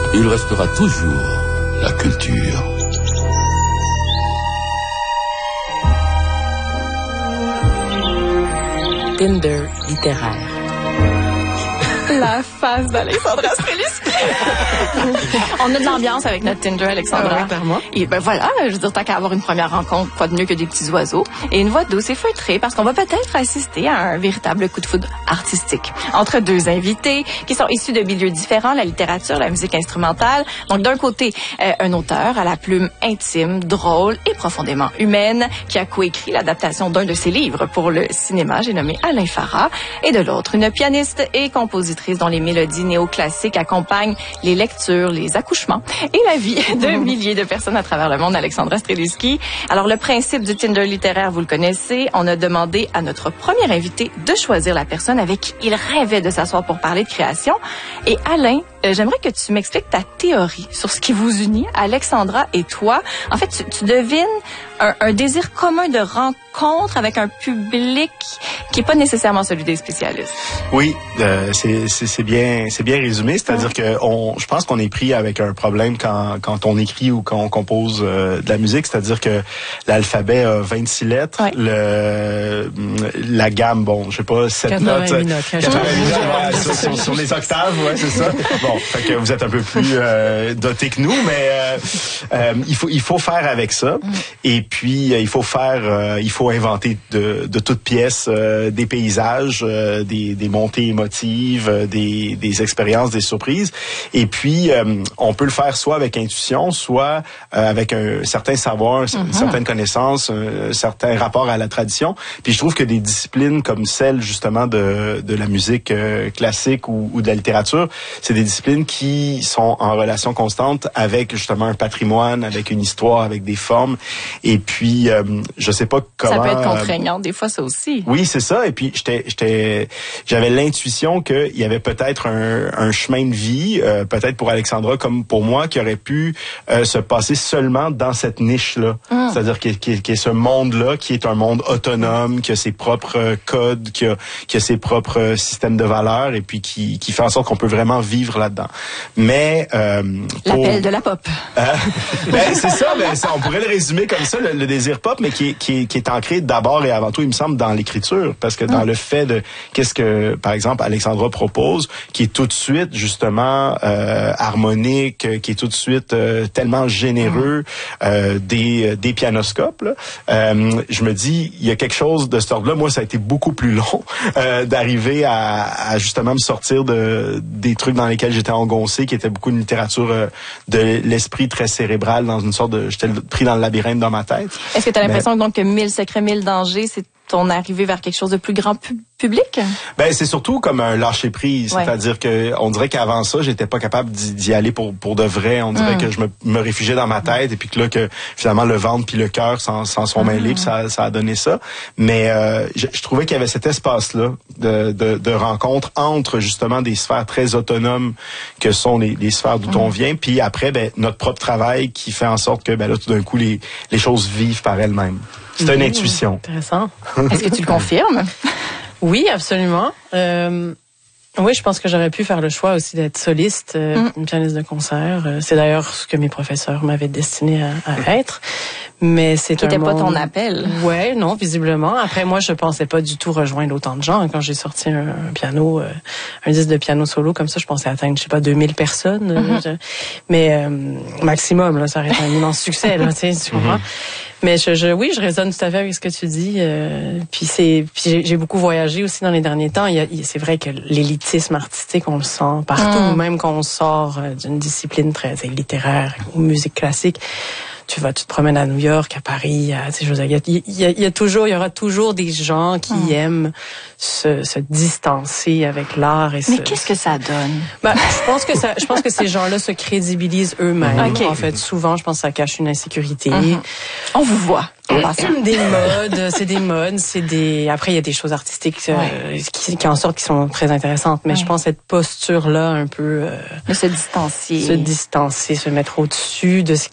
il restera toujours la culture. Tinder littéraire. La face d'Alexandra Streliski. On a de l'ambiance avec notre Tinder, Alexandra. Clairement. Et ben voilà, je veux dire, tant qu'à avoir une première rencontre, quoi de mieux que des petits oiseaux. Et une voix douce et feutrée, parce qu'on va peut-être assister à un véritable coup de foudre artistique. Entre deux invités qui sont issus de milieux différents, la littérature, la musique instrumentale. Donc d'un côté, un auteur à la plume intime, drôle et profondément humaine, qui a coécrit l'adaptation d'un de ses livres pour le cinéma, j'ai nommé Alain Farah. Et de l'autre, une pianiste et compositrice dont les mélodies néoclassiques accompagnent les lectures, les accouchements et la vie de milliers de personnes à travers le monde, Alexandra Streliski. Alors, le principe du Tinder littéraire, vous le connaissez. On a demandé à notre premier invité de choisir la personne avec qui il rêvait de s'asseoir pour parler de création. Et Alain, j'aimerais que tu m'expliques ta théorie sur ce qui vous unit, Alexandra et toi. En fait, tu devines un désir commun de rencontre avec un public qui est pas nécessairement celui des spécialistes. Oui, c'est bien résumé. C'est-à-dire que je pense qu'on est pris avec un problème quand on écrit ou quand on compose de la musique. C'est-à-dire que l'alphabet a 26 lettres. Ouais. La gamme, bon, je sais pas, 7 notes. 88 notes. Sur les octaves, ouais, c'est ça. Bon, fait que vous êtes un peu plus dotés que nous, mais il faut faire avec ça. Et puis il faut inventer de toutes pièces des paysages, des montées émotives, des expériences, des surprises. Et puis on peut le faire soit avec intuition, soit avec un certain savoir, une certaine connaissance, un certain rapport à la tradition. Puis je trouve que des disciplines comme celle justement de la musique classique ou de la littérature, c'est des disciplines qui sont en relation constante avec justement un patrimoine, avec une histoire, avec des formes. Et puis je sais pas comment. Ça peut être contraignant des fois, ça aussi. Oui, c'est ça. Et puis j'avais l'intuition qu'il y avait peut-être un chemin de vie, peut-être pour Alexandra comme pour moi, qui aurait pu se passer seulement dans cette niche-là. C'est-à-dire qu'il y a ce monde-là qui est un monde autonome, qui a ses propres codes, qui a ses propres systèmes de valeurs, et puis qui fait en sorte qu'on peut vraiment vivre là-dedans. Mais l'appel de la pop. C'est ça, on pourrait le résumer comme ça, le désir pop, mais qui est ancré d'abord et avant tout, il me semble, dans l'écriture, parce que dans le fait de qu'est-ce que, par exemple, Alexandra propose, qui est tout de suite justement harmonique, qui est tout de suite tellement généreux, des pianoscopes. Là. Je me dis, il y a quelque chose de cet ordre-là. Moi, ça a été beaucoup plus long d'arriver à justement me sortir des trucs dans lesquels j'étais engoncé, qui était beaucoup une littérature de l'esprit très cérébral, dans une sorte de, j'étais pris dans le labyrinthe dans ma tête. Est-ce que tu as l'impression donc que 1000 secrets, 1000 dangers, c'est ton arrivée vers quelque chose de plus grand public? C'est surtout comme un lâcher prise, ouais. C'est-à-dire que on dirait qu'avant ça, j'étais pas capable d'y aller pour de vrai. On dirait que je me réfugiais dans ma tête, et puis que finalement le ventre puis le cœur s'en sont mêlés, puis ça a donné ça. Mais je trouvais qu'il y avait cet espace-là de rencontre entre justement des sphères très autonomes que sont les sphères d'où on vient, puis après notre propre travail qui fait en sorte que là tout d'un coup les choses vivent par elles-mêmes. C'est une intuition. Intéressant. Est-ce que tu le confirmes? Oui, absolument. Oui, je pense que j'aurais pu faire le choix aussi d'être soliste, une pianiste de concert. C'est d'ailleurs ce que mes professeurs m'avaient destiné à être. Mais c'est qui n'était pas ton appel. Ouais, non, visiblement. Après, moi, je pensais pas du tout rejoindre autant de gens. Quand j'ai sorti un piano, un disque de piano solo comme ça, je pensais atteindre, 2000 personnes. Mais maximum, là, ça aurait été un immense succès, là, tu comprends? Mais oui, je résonne tout à fait avec ce que tu dis. Puis j'ai beaucoup voyagé aussi dans les derniers temps. C'est vrai que l'élitisme artistique, on le sent partout, même quand on sort d'une discipline très littéraire ou musique classique. Tu te promènes à New York, à Paris, il y aura toujours des gens qui aiment se distancer avec l'art Mais qu'est-ce que ça donne? Je pense que ces gens-là se crédibilisent eux-mêmes. Okay. En fait, souvent, je pense que ça cache une insécurité. On vous voit. Des modes, après il y a des choses artistiques qui en sortent qui sont très intéressantes, mais je pense cette posture là un peu de se distancier, se mettre au-dessus de ce